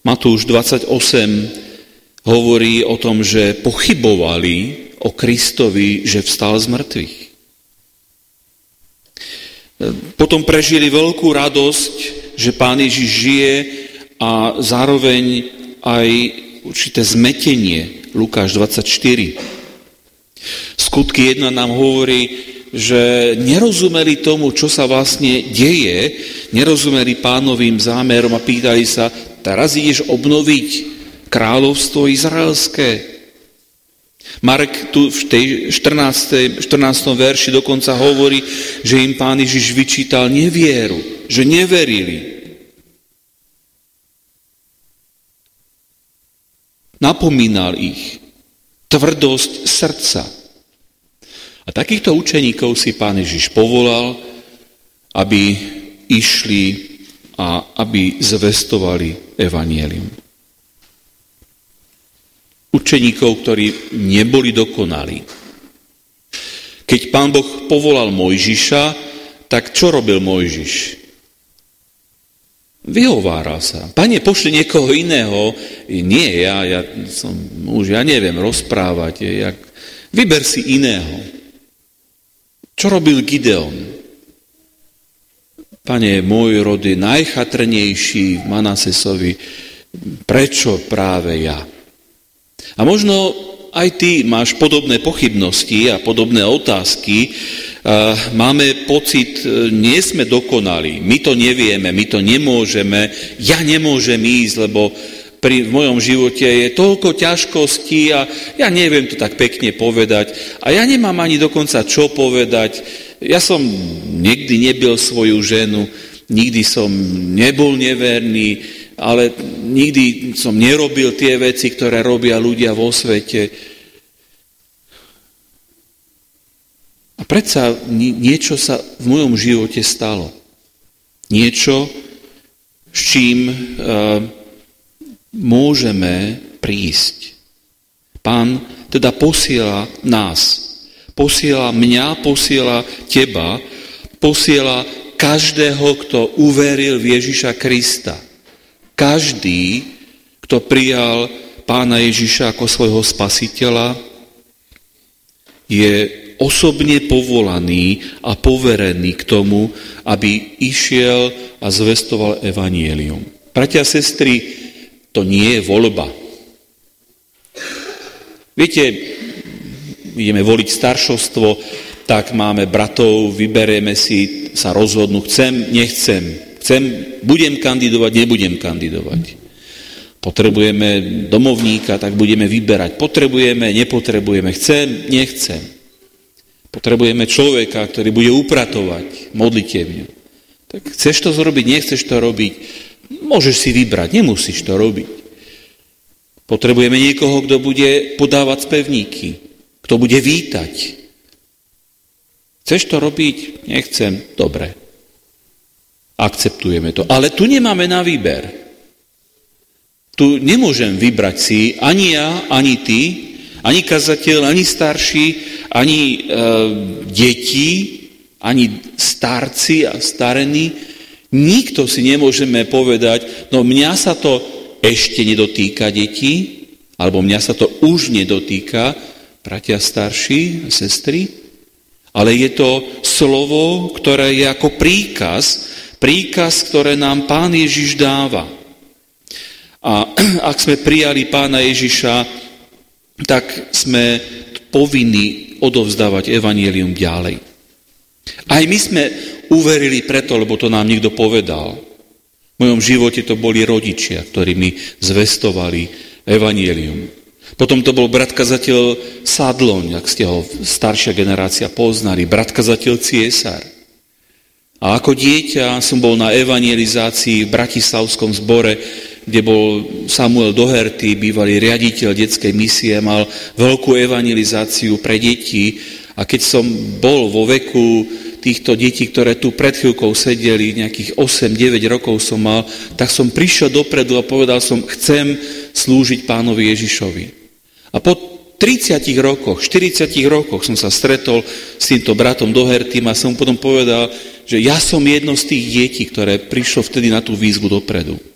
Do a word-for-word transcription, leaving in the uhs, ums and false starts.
Matúš dvadsaťosem hovorí o tom, že pochybovali o Kristovi, že vstal z mŕtvych. Potom prežili veľkú radosť, že Pán Ježiš žije a zároveň aj určité zmetenie. Lukáš dvadsaťštyri. Skutky jedna nám hovorí, že nerozumeli tomu, čo sa vlastne deje, nerozumeli Pánovým zámerom a pýtali sa, teraz ideš obnoviť kráľovstvo izraelské. Marek tu v tej štrnástom verši dokonca hovorí, že im Pán Ježiš vyčítal nevieru, že neverili. Napomínal ich tvrdosť srdca. A takýchto učeníkov si Pán Ježiš povolal, aby išli a aby zvestovali evanjelium. Učeníkov, ktorí neboli dokonalí. Keď Pán Boh povolal Mojžiša, tak čo robil Mojžiš? Vyhováral sa. Pane, pošli niekoho iného. Nie, ja, ja som muž, ja neviem rozprávať. Ja... Vyber si iného. Čo robil Gideon? Pane, môj rod je najchatrnejší v Manasesovi. Prečo práve ja? A možno aj ty máš podobné pochybnosti a podobné otázky. Máme pocit, nie sme dokonali, my to nevieme, my to nemôžeme, ja nemôžem ísť, lebo pri, v mojom živote je toľko ťažkostí a ja neviem to tak pekne povedať a ja nemám ani dokonca čo povedať. Ja som nikdy nebil svoju ženu, nikdy som nebol neverný, ale nikdy som nerobil tie veci, ktoré robia ľudia vo svete. A predsa niečo sa v mojom živote stalo. Niečo, s čím uh, môžeme prísť. Pán teda posiela nás. Posiela mňa, posiela teba, posiela každého, kto uveril v Ježiša Krista. Každý, kto prijal Pána Ježiša ako svojho spasiteľa, je osobne povolaný a poverený k tomu, aby išiel a zvestoval evanjelium. Bratia a sestry, to nie je voľba. Viete, ideme voliť staršovstvo, tak máme bratov, vyberieme si, sa rozhodnú, chcem, nechcem, chcem, budem kandidovať, nebudem kandidovať. Potrebujeme domovníka, tak budeme vyberať. Potrebujeme, nepotrebujeme, chcem, nechcem. Potrebujeme človeka, ktorý bude upratovať modlitevňu. Tak chceš to zrobiť, nechceš to robiť, môžeš si vybrať, nemusíš to robiť. Potrebujeme niekoho, kto bude podávať spevníky, kto bude vítať. Chceš to robiť? Nechcem. Dobre. Akceptujeme to. Ale tu nemáme na výber. Tu nemôžem vybrať si ani ja, ani ty, ani kazateľ, ani starší, ani e, deti, ani starci a starení. Nikto si nemôžeme povedať, no mňa sa to ešte nedotýka detí, alebo mňa sa to už nedotýka, bratia starší a sestry, ale je to slovo, ktoré je ako príkaz, príkaz, ktoré nám Pán Ježiš dáva. A ak sme prijali Pána Ježiša, tak sme povinní odovzdávať evanjelium ďalej. Aj my sme uverili preto, lebo to nám niekto povedal. V mojom živote to boli rodičia, ktorí mi zvestovali evanjelium. Potom to bol brat kazateľ Sadloň, ak ste ho staršia generácia poznali, brat kazateľ Ciesar. A ako dieťa som bol na evangelizácii v bratislavskom zbore, kde bol Samuel Doherty, bývalý riaditeľ detskej misie, mal veľkú evangelizáciu pre deti. A keď som bol vo veku týchto detí, ktoré tu pred chvíľkou sedeli, nejakých osem deväť rokov som mal, tak som prišiel dopredu a povedal som, chcem slúžiť Pánovi Ježišovi. A po tridsiatich rokoch, štyridsiatich rokoch som sa stretol s týmto bratom Dohertym a som potom povedal, že ja som jedno z tých detí, ktoré prišlo vtedy na tú výzvu dopredu.